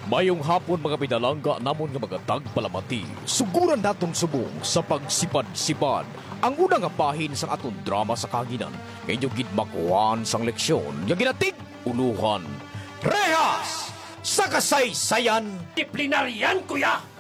Mayong hapon mga pinalangga namon nga mga tagpalamati. Suguran natong subong sa pagsipad-sipad. Ang unang nga bahin sa aton drama sa kaginan. Ngayon gid makuhaan sang leksyon. Nga ginatig uluhan. Rehas! Sa kasaysayan! Disiplinaryan, kuya!